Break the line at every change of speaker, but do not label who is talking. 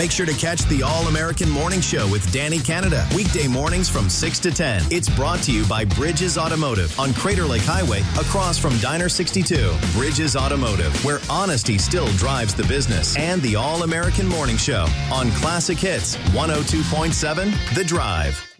Make sure to catch the All-American Morning Show with Danny Canada, weekday mornings from 6 to 10. It's brought to you by Bridges Automotive on Crater Lake Highway across from Diner 62. Bridges Automotive, where honesty still drives the business. And the All-American Morning Show on Classic Hits 102.7 The Drive.